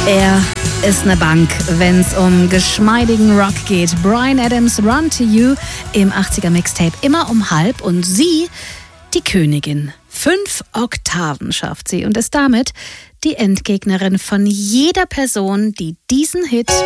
Er ist eine Bank, wenn es um geschmeidigen Rock geht. Bryan Adams, Run to You im 80er Mixtape immer um halb und sie, die Königin. 5 Oktaven schafft sie und ist damit die Endgegnerin von jeder Person, die diesen Hit